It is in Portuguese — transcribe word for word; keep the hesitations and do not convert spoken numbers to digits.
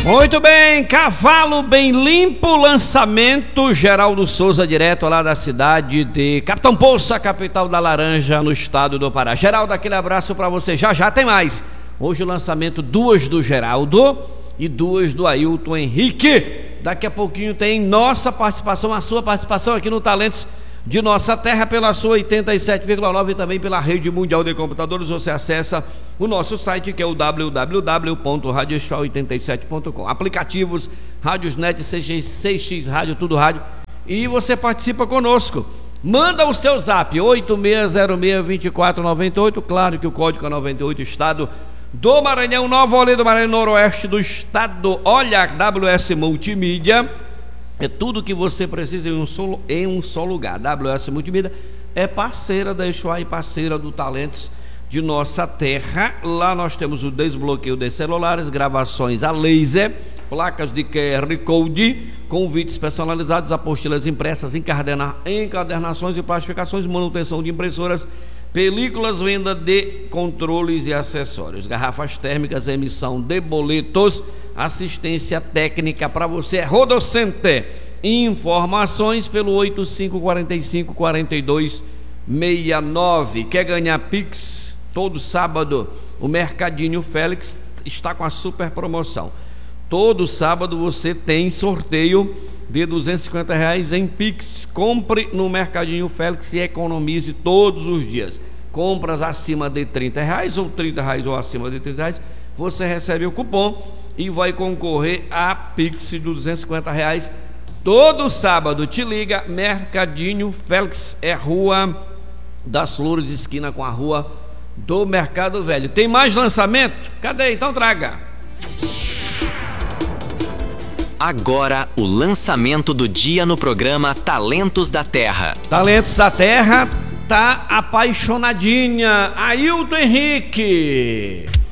Muito bem, cavalo bem limpo, lançamento Geraldo Souza, direto lá da cidade de Capitão Poça, capital da laranja, no estado do Pará. Geraldo, aquele abraço para você, já já tem mais. Hoje o lançamento, duas do Geraldo e duas do Ailton Henrique. Daqui a pouquinho tem nossa participação, a sua participação aqui no Talentos de Nossa Terra, pela sua oitenta e sete vírgula nove e também pela Rede Mundial de Computadores. Você acessa o nosso site, que é o w w w ponto rádio oitenta e sete ponto com. Aplicativos, Rádiosnet, seis x Rádio, tudo rádio. E você participa conosco. Manda o seu zap, oito seis zero seis, dois quatro nove oito. Claro que o código é noventa e oito, estado do Maranhão, Nova Olinda do Maranhão, noroeste do estado. Olha, W S Multimídia é tudo que você precisa em um só, em um só lugar. W S Multimídia é parceira da Exuá e parceira do Talentos de Nossa Terra. Lá nós temos o desbloqueio de celulares, gravações a laser, placas de Q R Code, convites personalizados, apostilas impressas, encadena, encadernações e plastificações, manutenção de impressoras, películas, venda de controles e acessórios, garrafas térmicas, emissão de boletos, assistência técnica para você. É Rodocenter. Informações pelo oito cinco quatro cinco, quatro dois seis nove. Quer ganhar Pix? Todo sábado o Mercadinho Félix está com a super promoção. Todo sábado você tem sorteio de duzentos e cinquenta reais em Pix. Compre no Mercadinho Félix e economize todos os dias. Compras acima de trinta reais ou trinta reais ou acima de trinta reais, você recebe o cupom e vai concorrer a Pix de duzentos e cinquenta reais todo sábado. Te liga, Mercadinho Félix, é Rua das Flores, esquina com a Rua do Mercado Velho. Tem mais lançamento? Cadê? Então traga. Agora o lançamento do dia no programa Talentos da Terra. Talentos da Terra tá apaixonadinha. Ailton Henrique.